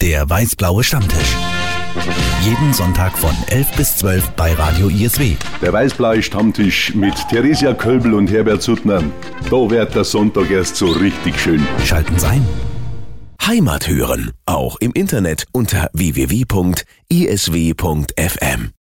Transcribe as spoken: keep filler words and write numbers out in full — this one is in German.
Der weiß-blaue Stammtisch. Jeden Sonntag von elf bis zwölf bei Radio I S W. Der weiß-blaue Stammtisch mit Theresia Kölbel und Herbert Suttner. Da wird der Sonntag erst so richtig schön. Schalten Sie ein. Heimat hören, auch im Internet unter w w w punkt i s w punkt f m.